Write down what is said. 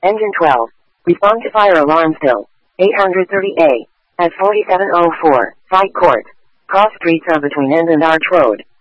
Engine 12. Respond to fire alarm still. 830A. At 4704, Side Court. Cross streets are between End and Arch Road.